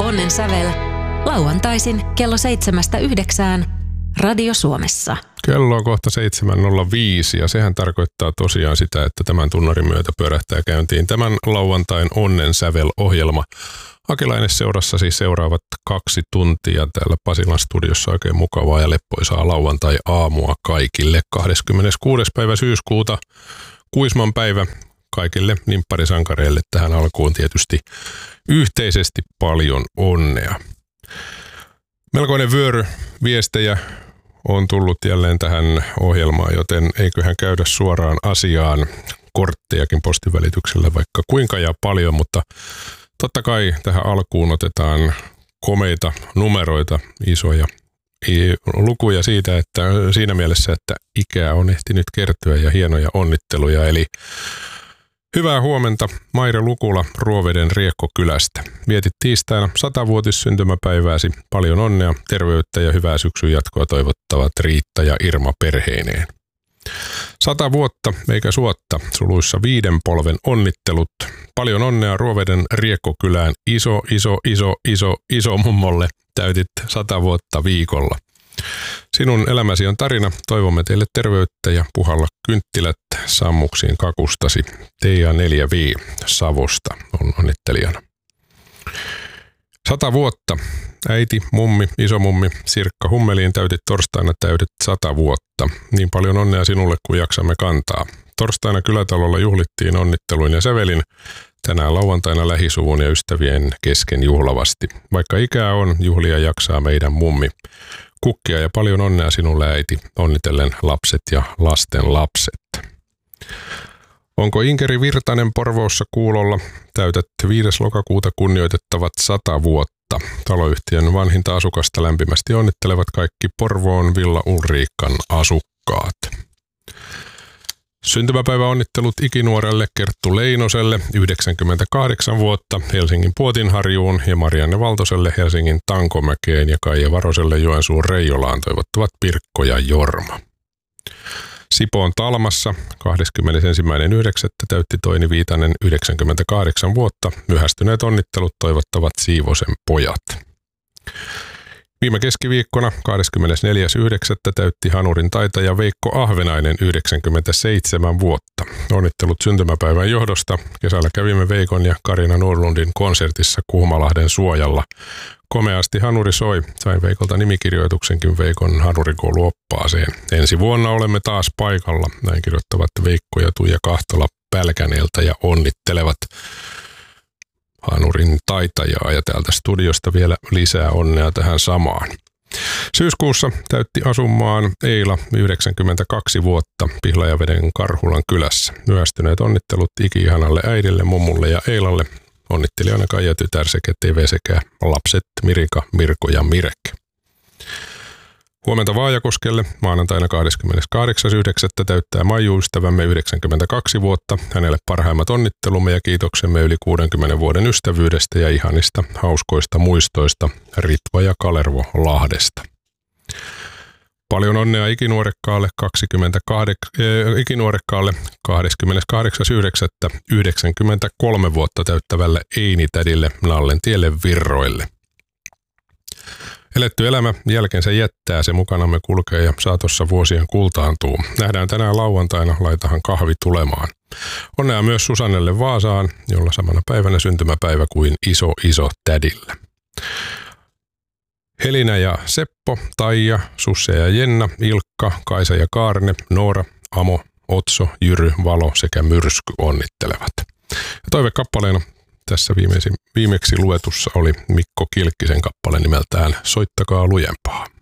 Onnen sävel. Lauantaisin kello 7-9 Radio Suomessa. Kello on kohta 7.05 ja sehän tarkoittaa tosiaan sitä, että tämän tunnarin myötä pyörähtää käyntiin tämän lauantain Onnen sävel-ohjelma. Akilainen seurassa siis seuraavat 2 tuntia täällä Pasilan studiossa. Oikein mukavaa ja leppoisaa lauantai-aamua kaikille. 26. päivä syyskuuta, Kuisman päivä. Kaikille nimpparisankareille tähän alkuun tietysti yhteisesti paljon onnea. Melkoinen vyöry viestejä on tullut jälleen tähän ohjelmaan, joten eiköhän käydä suoraan asiaan. Korttejakin postin välityksellä vaikka kuinka ja paljon, mutta totta kai tähän alkuun otetaan komeita numeroita, isoja lukuja siitä, että siinä mielessä, että ikää on ehtinyt kertyä ja hienoja onnitteluja. Eli hyvää huomenta Maire Lukula Ruoveden Riekkokylästä. Vietit tiistaina 100-vuotissyntymäpäivääsi. Paljon onnea, terveyttä ja hyvää syksyn jatkoa toivottavat Riitta ja Irma perheineen. 100 vuotta eikä suotta, suluissa 5 polven onnittelut. Paljon onnea Ruoveden Riekkokylään iso mummolle. Täytit 100 vuotta viikolla. Sinun elämäsi on tarina. Toivomme teille terveyttä ja puhalla kynttilät sammuksiin kakustasi. Teija 4V Savosta on onnittelijana. 100 vuotta. Äiti, mummi, isomummi Sirkka Hummeliin täytit torstaina täydet 100 vuotta. Niin paljon onnea sinulle kuin jaksamme kantaa. Torstaina kylätalolla juhlittiin onnitteluin ja sävelin. Tänään lauantaina lähisuvun ja ystävien kesken juhlavasti. Vaikka ikää on, juhlia jaksaa meidän mummi. Kukkia ja paljon onnea sinulle äiti, onnitellen lapset ja lasten lapset. Onko Inkeri Virtanen Porvoossa kuulolla? Täytät 5. lokakuuta kunnioitettavat 100 vuotta. Taloyhtiön vanhinta asukasta lämpimästi onnittelevat kaikki Porvoon Villa Ulriikkan asukkaat. Syntymäpäiväonnittelut ikinuorelle Kerttu Leinoselle 98 vuotta Helsingin Puotinharjuun ja Marianne Valtoselle Helsingin Tankomäkeen ja Kaija Varoselle Joensuun Reijolaan toivottavat Pirkko ja Jorma. Sipoon Talmassa 21.9. täytti Toini Viitanen 98 vuotta. Myöhästyneet onnittelut toivottavat Siivosen pojat. Viime keskiviikkona 24.9. täytti Hanurin taitaja Veikko Ahvenainen 97 vuotta. Onnittelut syntymäpäivän johdosta. Kesällä kävimme Veikon ja Karina Nurlundin konsertissa Kuhmalahden suojalla. Komeasti hanuri soi. Sain Veikolta nimikirjoituksenkin Veikon hanurikouluoppaaseen. Ensi vuonna olemme taas paikalla. Näin kirjoittavat Veikko ja Tuija Kahtola Pälkäneeltä ja onnittelevat hanurin taitajaa ja täältä studiosta vielä lisää onnea tähän samaan. Syyskuussa täytti asumaan Eila 92 vuotta Pihlajaveden Karhulan kylässä. Myöhästyneet onnittelut iki-ihanalle äidille, mummulle ja Eilalle. Onnittelijana Kaija tytär sekä TV sekä lapset Mirika, Mirko ja Mirek. Huomenta Vaajakoskelle maanantaina 28.9. täyttää Maiju-ystävämme 92 vuotta. Hänelle parhaimmat onnittelumme ja kiitoksemme yli 60 vuoden ystävyydestä ja ihanista hauskoista muistoista Ritva ja Kalervo Lahdesta. Paljon onnea ikinuorekkaalle 28.9. 93 vuotta täyttävälle Eini-tädille Nallentielle Virroille. Eletty elämä jälkensä jättää, se mukanamme kulkee ja saatossa vuosien kultaantuu. Nähdään tänään lauantaina, laitahan kahvi tulemaan. Onnea myös Susannelle Vaasaan, jolla samana päivänä syntymäpäivä kuin iso tädillä. Helina ja Seppo, Taija, Susse ja Jenna, Ilkka, Kaisa ja Kaarne, Noora, Amo, Otso, Jyry, Valo sekä Myrsky onnittelevat. Ja toivekappaleena tässä viimeksi luetussa oli Mikko Kilkkisen kappale nimeltään Soittakaa lujempaa.